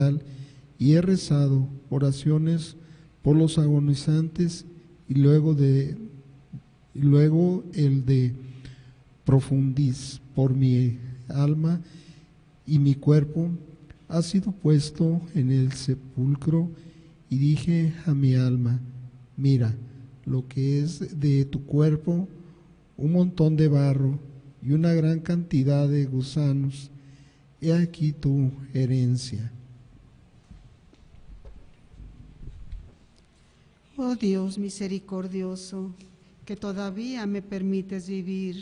y he rezado oraciones por los agonizantes y luego el de profundis por mi alma y mi cuerpo ha sido puesto en el sepulcro, y dije a mi alma: mira lo que es de tu cuerpo, un montón de barro y una gran cantidad de gusanos. He aquí tu herencia. Oh Dios misericordioso, que todavía me permites vivir,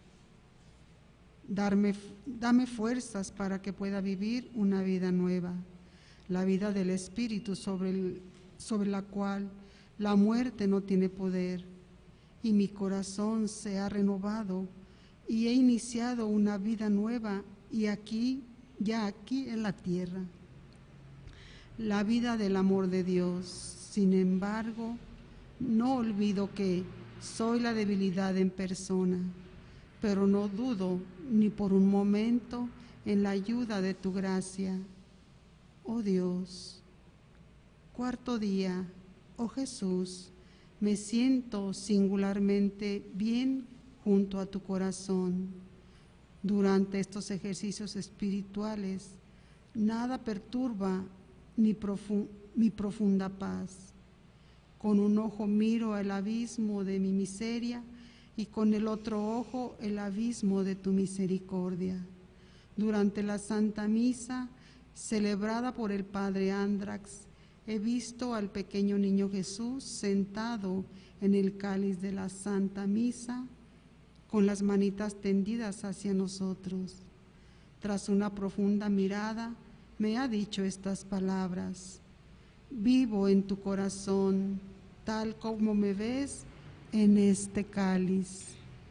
dame fuerzas para que pueda vivir una vida nueva, la vida del Espíritu sobre la cual la muerte no tiene poder, y mi corazón se ha renovado y he iniciado una vida nueva y aquí en la tierra, la vida del amor de Dios. Sin embargo, no olvido que soy la debilidad en persona, pero no dudo ni por un momento en la ayuda de tu gracia. Oh Dios, cuarto día, oh Jesús, me siento singularmente bien junto a tu corazón. Durante estos ejercicios espirituales, nada perturba mi profunda paz. Con un ojo miro el abismo de mi miseria y con el otro ojo el abismo de tu misericordia. Durante la Santa Misa, celebrada por el Padre Andrax, he visto al pequeño niño Jesús sentado en el cáliz de la Santa Misa, con las manitas tendidas hacia nosotros. Tras una profunda mirada, me ha dicho estas palabras: vivo en tu corazón, tal como me ves en este cáliz.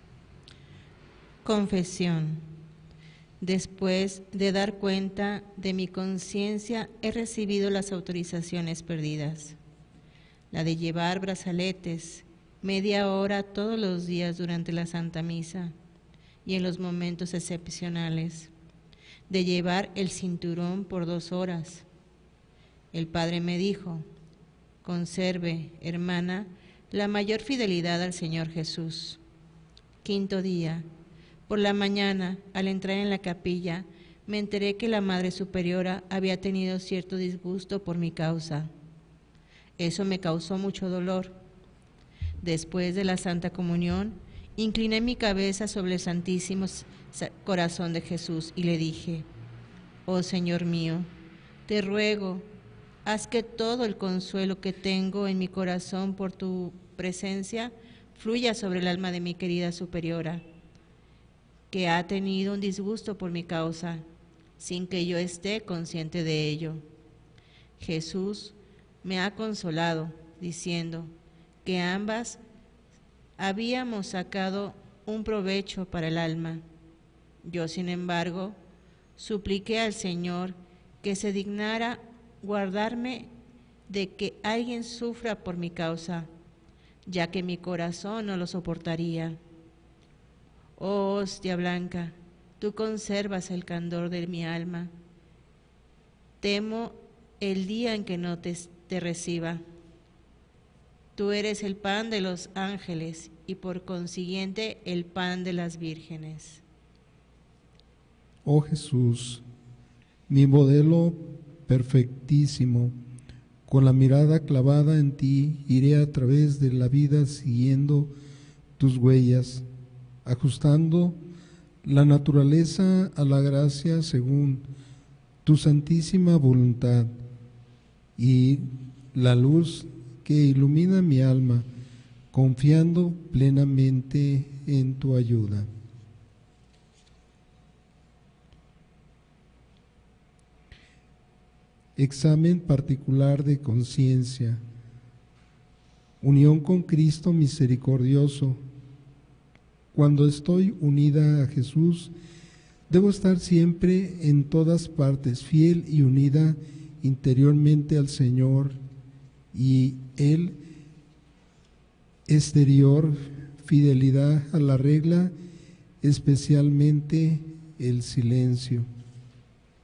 Confesión. Después de dar cuenta de mi conciencia, he recibido las autorizaciones perdidas. La de llevar brazaletes media hora todos los días durante la Santa Misa y en los momentos excepcionales. De llevar el cinturón por 2 horas. El Padre me dijo: conserve, hermana, la mayor fidelidad al Señor Jesús. Quinto día. Por la mañana, al entrar en la capilla, me enteré que la Madre Superiora había tenido cierto disgusto por mi causa. Eso me causó mucho dolor. Después de la Santa Comunión, incliné mi cabeza sobre el Santísimo Corazón de Jesús y le dije: oh Señor mío, te ruego, haz que todo el consuelo que tengo en mi corazón por tu presencia fluya sobre el alma de mi querida superiora, que ha tenido un disgusto por mi causa, sin que yo esté consciente de ello. Jesús me ha consolado, diciendo que ambas habíamos sacado un provecho para el alma. Yo, sin embargo, supliqué al Señor que se dignara guardarme de que alguien sufra por mi causa, ya que mi corazón no lo soportaría. Oh hostia blanca, tú conservas el candor de mi alma. Temo el día en que no te reciba. Tú eres el pan de los ángeles y por consiguiente el pan de las vírgenes. Oh Jesús, mi modelo perfectísimo, con la mirada clavada en ti, iré a través de la vida siguiendo tus huellas, ajustando la naturaleza a la gracia según tu santísima voluntad, y la luz que ilumina mi alma, confiando plenamente en tu ayuda. Examen particular de conciencia. Unión con Cristo misericordioso. Cuando estoy unida a Jesús, debo estar siempre en todas partes fiel y unida interiormente al Señor, y el exterior fidelidad a la regla, especialmente el silencio.